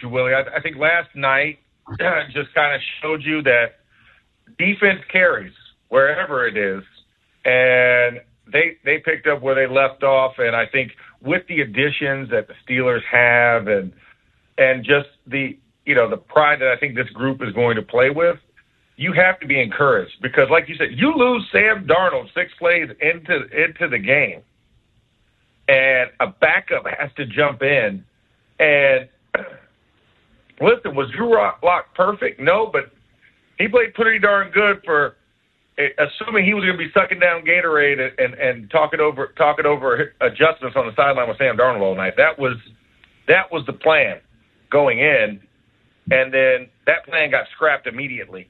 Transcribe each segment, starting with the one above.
you, Willie. I think last night just kind of showed you that defense carries wherever it is, and they picked up where they left off. And I think with the additions that the Steelers have, and just the pride that I think this group is going to play with, you have to be encouraged because, like you said, you lose Sam Darnold 6 plays into the game, and a backup has to jump in. And listen, was Drew Lock perfect? No, but he played pretty darn good for assuming he was going to be sucking down Gatorade and talking over adjustments on the sideline with Sam Darnold all night. That was the plan going in, and then that plan got scrapped immediately.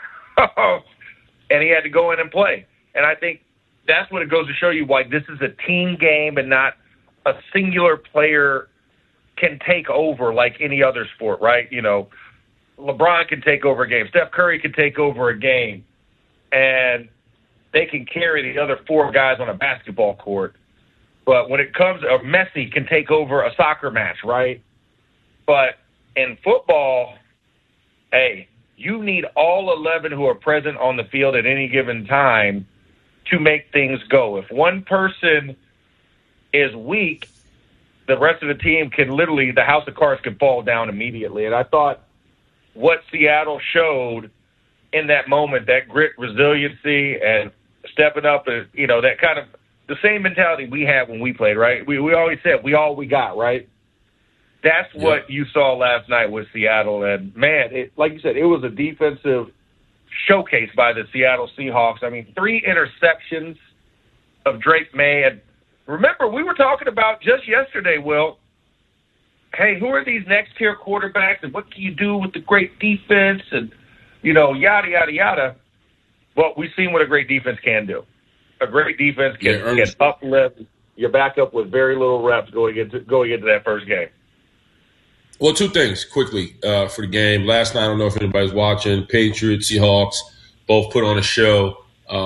And he had to go in and play. And I think that's what it goes to show you why this is a team game and not a singular player can take over like any other sport, right? LeBron can take over a game. Steph Curry can take over a game, and they can carry the other 4 guys on a basketball court. But when it comes, Messi can take over a soccer match, right? But in football, hey, you need all 11 who are present on the field at any given time to make things go. If one person is weak, the rest of the team can literally, the house of cards can fall down immediately. And I thought what Seattle showed in that moment, that grit, resiliency, and stepping up, that kind of the same mentality we had when we played, right? We always said we got, right? That's what you saw last night with Seattle. And, man, like you said, it was a defensive showcase by the Seattle Seahawks. I mean, 3 interceptions of Drake May. And remember, we were talking about just yesterday, Will, hey, who are these next-tier quarterbacks and what can you do with the great defense and, yada, yada, yada. Well, we've seen what a great defense can do. A great defense can uplift your backup with very little reps going into that first game. Well, 2 things quickly for the game. Last night, I don't know if anybody's watching, Patriots, Seahawks, both put on a show.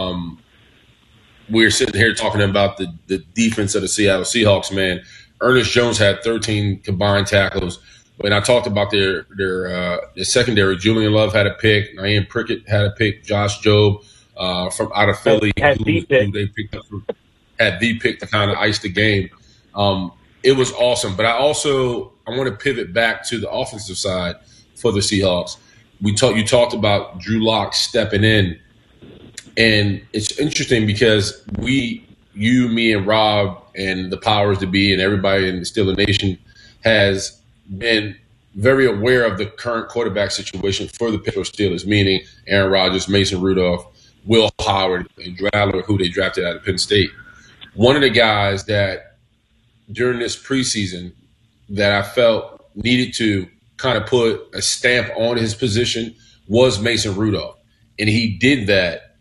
We're sitting here talking about the defense of the Seattle Seahawks, man. Ernest Jones had 13 combined tackles. When I talked about their secondary, Julian Love had a pick, Naeem Prickett had a pick, Josh Jobe from out of Philly, who they picked up had the pick to kind of ice the game. It was awesome. But I want to pivot back to the offensive side for the Seahawks. You talked about Drew Lock stepping in, and it's interesting because you, me, and Rob, and the powers to be, and everybody in the Steeler Nation has been very aware of the current quarterback situation for the Pittsburgh Steelers, meaning Aaron Rodgers, Mason Rudolph, Will Howard, and Rattler, who they drafted out of Penn State. One of the guys that during this preseason that I felt needed to kind of put a stamp on his position was Mason Rudolph. And he did that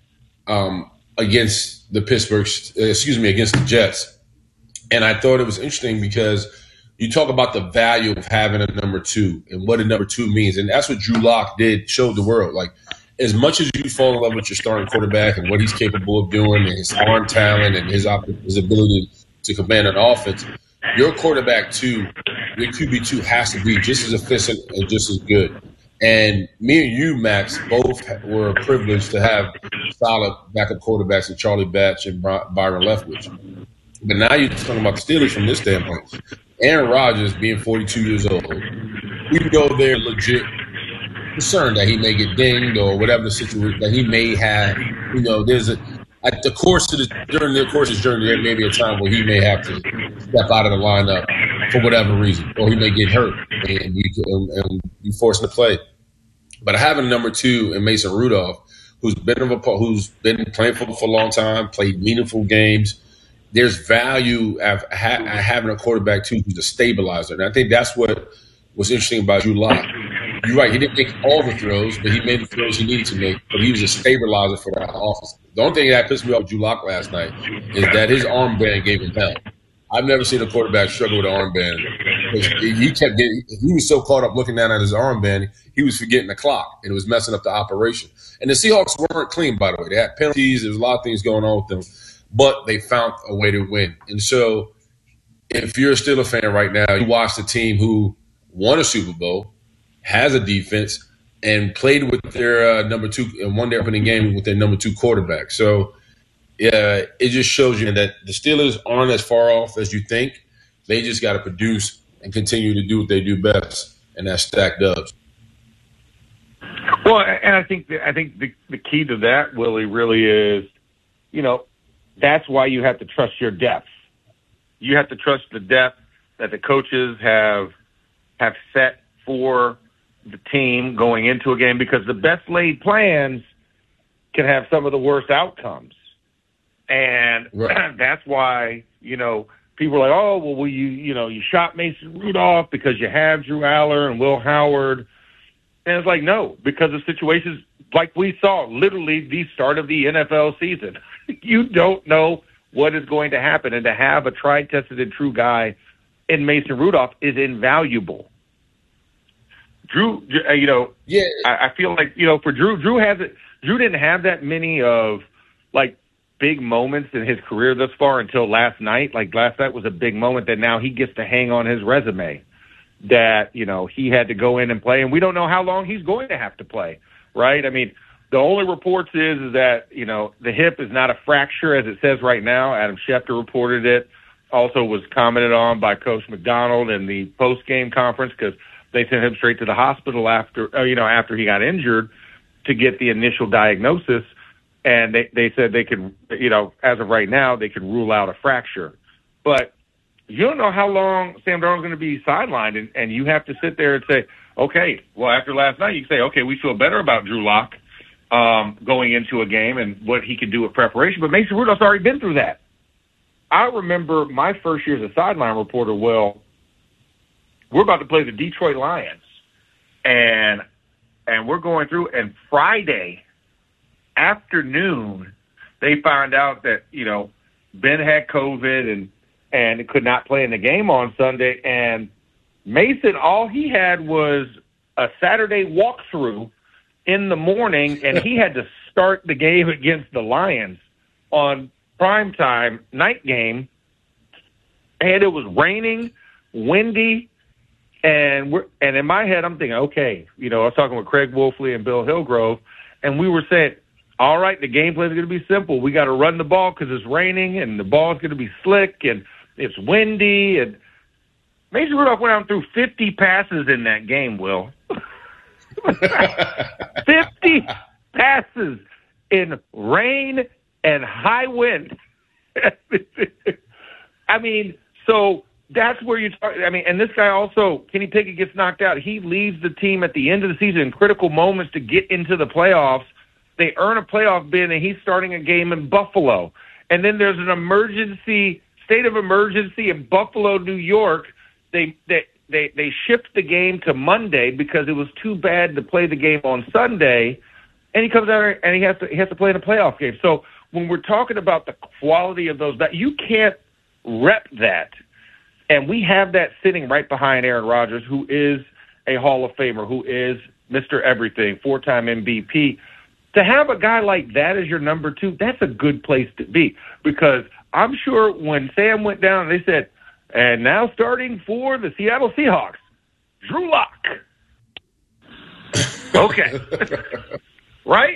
against the Jets. And I thought it was interesting because you talk about the value of having a number 2 and what a number 2 means. And that's what Drew Lock did, showed the world. Like, as much as you fall in love with your starting quarterback and what he's capable of doing and his arm talent and his ability to command an offense, your quarterback 2, your QB2 has to be just as efficient and just as good. And me and you, Max, both were privileged to have solid backup quarterbacks in Charlie Batch and Byron Leftwich. But now you're talking about the Steelers from this standpoint. Aaron Rodgers being 42 years old, we know they're legit concerned that he may get dinged or whatever the situation that he may have. During the course of his journey, there may be a time where he may have to step out of the lineup for whatever reason, or he may get hurt and be forced to play. But having number 2 in Mason Rudolph, who's been playing football for a long time, played meaningful games, there's value of having a quarterback too who's a stabilizer, and I think that's what was interesting about Drew Lock. You're right; he didn't make all the throws, but he made the throws he needed to make. But he was a stabilizer for that offense. The only thing that pissed me off with Drew Lock last night is that his armband gave him hell. I've never seen a quarterback struggle with an armband. He was so caught up looking down at his armband, he was forgetting the clock, and it was messing up the operation. And the Seahawks weren't clean, by the way. They had penalties. There was a lot of things going on with them, but they found a way to win. And so if you're a Steelers fan right now, you watch the team who won a Super Bowl, has a defense, and played with their number two and won their opening game with their number 2 quarterback. So it just shows you that the Steelers aren't as far off as you think. They just got to produce and continue to do what they do best, and that's stack dubs. Well, and I think the key to that, Willie, really is, that's why you have to trust your depth. You have to trust the depth that the coaches have set for the team going into a game, because the best laid plans can have some of the worst outcomes. And right. That's why, people are like, oh, well, you shot Mason Rudolph because you have Drew Aller and Will Howard. And it's like, no, because of situations like we saw, literally the start of the NFL season. You don't know what is going to happen. And to have a tried, tested, and true guy in Mason Rudolph is invaluable. Drew, yeah. I feel like, for Drew didn't have that many of, like, big moments in his career thus far until last night. Like, last night was a big moment that now he gets to hang on his resume, that, he had to go in and play, and we don't know how long he's going to have to play, right? I mean, the only reports is that, the hip is not a fracture as it says right now. Adam Schefter reported it, also was commented on by Coach McDonald in the post-game conference, because they sent him straight to the hospital after he got injured to get the initial diagnosis. And they said they could, as of right now, they could rule out a fracture. But you don't know how long Sam Darnold's going to be sidelined, and you have to sit there and say, okay, well, after last night, you can say, okay, we feel better about Drew Lock going into a game and what he can do with preparation. But Mason Rudolph's already been through that. I remember my first year as a sideline reporter, we're about to play the Detroit Lions, and we're going through, and Friday afternoon, they found out that, Ben had COVID and could not play in the game on Sunday. And Mason, all he had was a Saturday walkthrough in the morning, and he had to start the game against the Lions on primetime night game. And it was raining, windy, and in my head, I'm thinking, okay, I was talking with Craig Wolfley and Bill Hillgrove, and we were saying, all right, the game plan is going to be simple. We got to run the ball because it's raining, and the ball is going to be slick, and it's windy. And Mason Rudolph went out and threw 50 passes in that game, Will. 50 passes in rain and high wind. I mean, so that's where you talk. I mean, and this guy also, Kenny Pickett gets knocked out. He leaves the team at the end of the season in critical moments to get into the playoffs. They earn a playoff bid, and he's starting a game in Buffalo. And then there's an state of emergency in Buffalo, New York. They shift the game to Monday because it was too bad to play the game on Sunday. And he comes out and he has to play in a playoff game. So when we're talking about the quality of those, you can't rep that. And we have that sitting right behind Aaron Rodgers, who is a Hall of Famer, who is Mr. Everything, 4-time MVP. To have a guy like that as your number 2, that's a good place to be, because I'm sure when Sam went down, they said, and now starting for the Seattle Seahawks, Drew Lock. Okay. Right?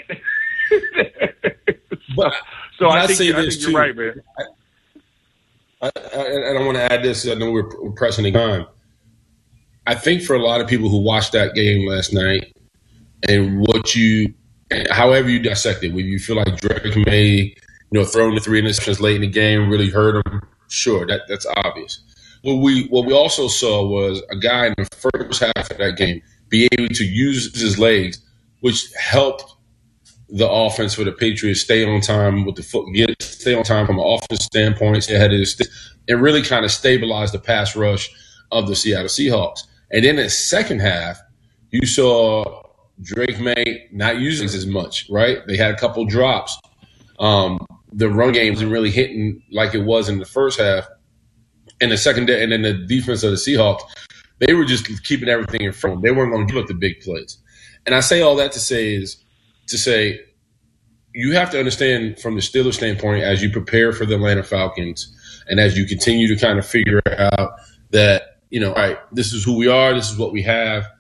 So I think you're right, man. I don't want to add this. I know we're pressing the time. I think for a lot of people who watched that game last night, and however you dissect it, whether you feel like Drake may, throwing the 3 interceptions late in the game really hurt him, sure, that's obvious. What we also saw was a guy in the first half of that game be able to use his legs, which helped the offense for the Patriots stay on time with the foot, stay on time from an offense standpoint, stay ahead of and really kind of stabilize the pass rush of the Seattle Seahawks. And then in the second half, you saw Drake May not using as much, right? They had a couple drops. The run game wasn't really hitting like it was in the first half. In the second, and then the defense of the Seahawks, they were just keeping everything in front. They weren't going to give up the big plays. And I say all that to say you have to understand from the Steelers standpoint, as you prepare for the Atlanta Falcons and as you continue to kind of figure out that all right, this is who we are. This is what we have.